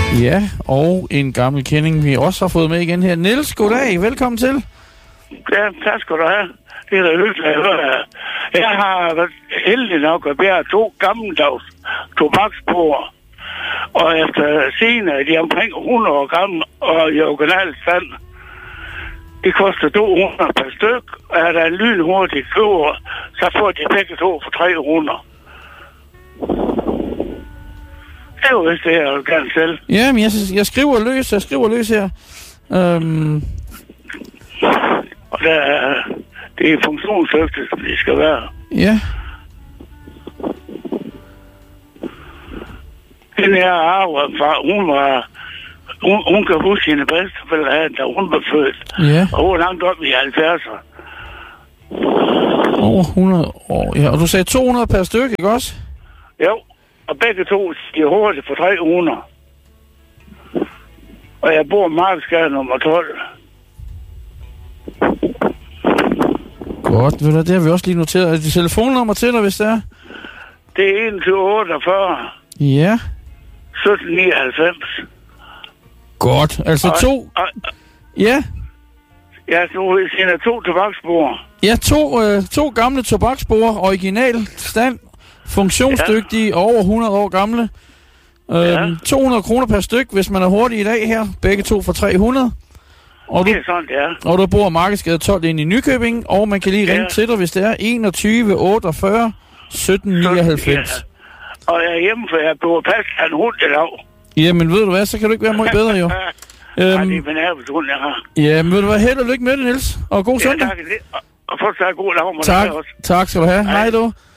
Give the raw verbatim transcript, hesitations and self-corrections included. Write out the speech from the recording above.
Ja, og en gammel kending, vi også har fået med igen her. Niels, goddag. Velkommen til. Ja, tak skal du have. Det er da hyggeligt at høre. Jeg har været heldig nok at bære to gammeldags tobaksborer. Og efter scenen er de omkring hundrede år gamle og i original stand. Det koster to hundrede per styk, og er der en lynhurtig køber, så får de begge to for tre hundrede. Det er jo vist det, jeg vil gerne sælge. Ja, men jeg, jeg skriver løs, jeg skriver løs her. Øhm... Og der er, det er funktionsdygtigt, som det skal være. Ja. Den her arvefar, hun var... Hun, hun kan huske sine bedsteforældre, da hun blev født. Ja. Og hun er langt op i halvfjerdserne. Over hundrede år, ja. Og du sagde to hundrede per stykke, ikke også? Jo, og begge to stiger hurtigt for tre hundrede. Og jeg bor i Markedsgade nummer tolv. Godt, ved du, det har vi også lige noteret. Er det telefonnummer til dig, hvis det er? Det er enogtyve otteogfyrre. Ja. sytten nioghalvfems. Godt, altså og, to... Og, ja. Ja, så sender to tobaksborer. Ja, to, øh, to gamle tobaksborer, original stand, funktionsdygtige, ja. Over hundrede år gamle. Øhm, ja. to hundrede kroner per styk, hvis man er hurtig i dag her. Begge to for tre hundrede. Og du, det er sådan, det er. Og du bor Markedsgade tolv ind i Nykøbing, og man kan lige ringe ja. til dig, hvis det er enogtyve otteogfyrre sytten nioghalvfems. Og jeg er hjemme, for jeg bor passe en hund i dag. Jamen, ved du hvad, så kan du ikke være meget bedre, jo. Nej, øhm, det er benærmest hund, jeg har. Ja, men ved du hvad, held og lykke med det, Niels. Og god søndag. Ja, tak. Og fortsat god dag med tak. dig også. Tak skal du have. Hej, Hej du.